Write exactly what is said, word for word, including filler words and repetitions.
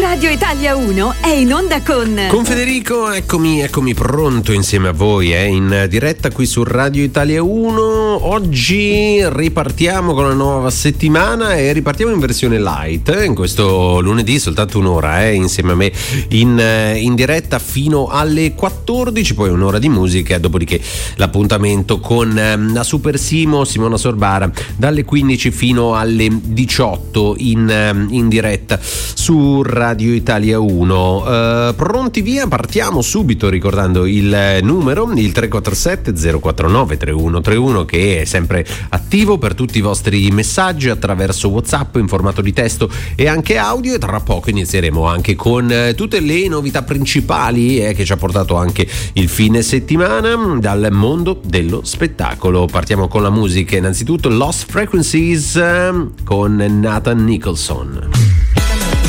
Radio Italia uno è in onda con... Con Federico, eccomi, eccomi pronto insieme a voi, eh, in diretta qui su Radio Italia uno. Oggi ripartiamo con la nuova settimana e ripartiamo in versione light, in questo lunedì soltanto un'ora, eh, insieme a me in, in diretta fino alle quattordici, poi un'ora di musica, dopodiché l'appuntamento con la Super Simo, Simona Sorbara, dalle quindici fino alle diciotto in, in diretta su Radio Italia uno. Uh, pronti via, partiamo subito ricordando il numero, il tre quattro sette zero quattro nove tre uno tre uno, che è sempre attivo per tutti i vostri messaggi attraverso WhatsApp in formato di testo e anche audio, e tra poco inizieremo anche con eh, tutte le novità principali eh, che ci ha portato anche il fine settimana dal mondo dello spettacolo. Partiamo con la musica, innanzitutto Lost Frequencies eh, con Nathan Nicholson.